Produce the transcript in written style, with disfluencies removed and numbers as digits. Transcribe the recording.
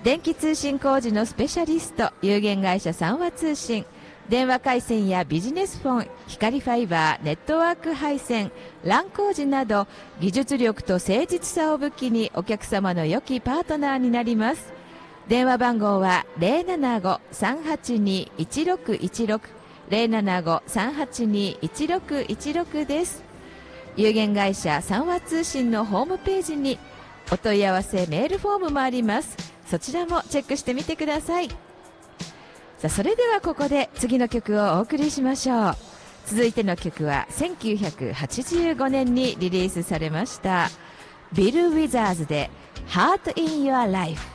電気通信工事のスペシャリスト、有限会社三和通信。電話回線やビジネスフォン、光ファイバー、ネットワーク配線、LAN工事など、技術力と誠実さを武器にお客様の良きパートナーになります。電話番号は 075-382-1616、075-382-1616 です。有限会社三和通信のホームページにお問い合わせメールフォームもあります。そちらもチェックしてみてください。さあ、それではここで次の曲をお送りしましょう。続いての曲は1985年にリリースされましたビル・ウィザーズで Heart in Your Life。